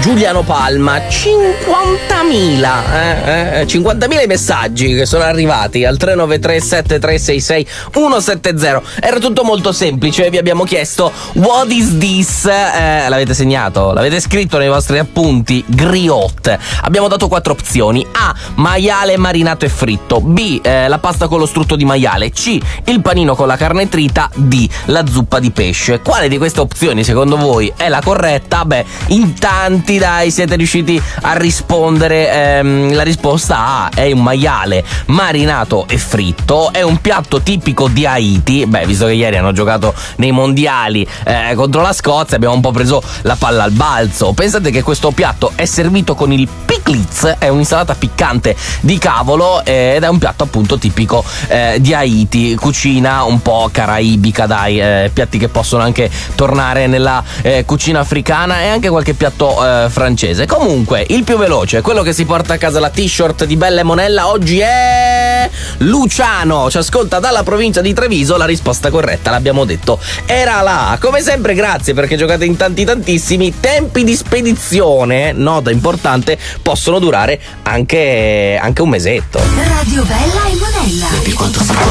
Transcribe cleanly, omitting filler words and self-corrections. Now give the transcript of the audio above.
Giuliano Palma. 50.000 i messaggi che sono arrivati al 393 7366 170. Era tutto molto semplice, vi abbiamo chiesto what is this, l'avete segnato, l'avete scritto nei vostri appunti, griotte. Abbiamo dato 4 opzioni: A, maiale marinato e fritto; B, la pasta con lo strutto di maiale; C, il panino con la carne trita; D, la zuppa di pesce. Quale di queste opzioni secondo voi è la corretta? Beh, in tanti dai siete riusciti a rispondere. La risposta A è un maiale marinato e fritto, è un piatto tipico di Haiti. Beh, visto che ieri hanno giocato nei mondiali contro la Scozia, abbiamo un po' preso la palla al balzo. Pensate che questo piatto è servito con il pickles, è un'insalata piccante di cavolo ed è un piatto appunto tipico di Haiti, cucina un po' caraibica, dai, piatti che possono anche tornare nella cucina africana e anche qualche piatto francese. Comunque, il più veloce, quello che si porta a casa la t-shirt di Bella e Monella, oggi è Luciano, ci ascolta dalla provincia di Treviso. La risposta corretta, l'abbiamo detto, era la. Come sempre grazie perché giocate in tantissimi. Tempi di spedizione, nota importante, possono durare anche un mesetto. Radio Bella e Monella. Vedi quanto si può